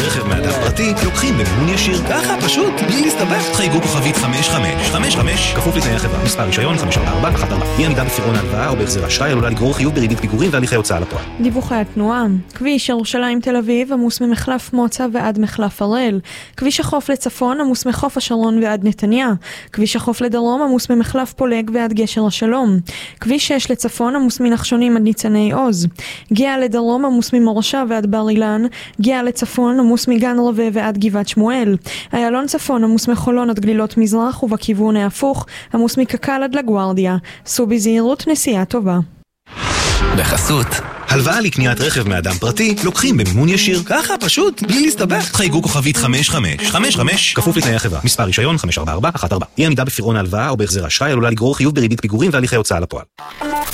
רכב מאדם פרטי לוקחים במימון ישיר. ככה פשוט, בלי להסתבך. חייגו כוכבית 5555, כפוף לתנאי החברה. מספר רישיון 54414. אי עמידה בפירעון ההלוואה או בהחזר אשראי עלולה לגרור חיוב בריבית פיגורים והליכי הוצאה לפועל. דיווחי התנועה: כביש ירושלים תל אביב עמוס ממחלף מוצא ועד מחלף הראל. כביש החוף לצפון עמוס מחוף השרון ועד נתניה. כביש החוף לדרום עמוס ממחלף פולג ועד גשר השלום. כביש 6 לצפון עמוס מנחשונים עד ניצני עוז. גאה לדרום עמוס ממורשה ועד בר אילן. גאה לצפון עמוס מגן רווה ועד גבעת שמואל. איילון צפון עמוס מחולון עד גלילות מזרח ובכיוון ההפוך עמוס מקקל עד לגוארדיה. סעו בזהירות, נסיעה טובה. בחסות הלוואה לקניית רכב מאדם פרטי לוקחים במימון ישיר. ככה פשוט, בלי להסתבך. חייגו כוכבית 5555, כפוף לתנאי החברה. מספר רישיון 54414. אי עמידה בפירעון ההלוואה או בהחזר אשראי עלולה לגרור חיוב בריבית פיגורים והליכי הוצאה לפועל.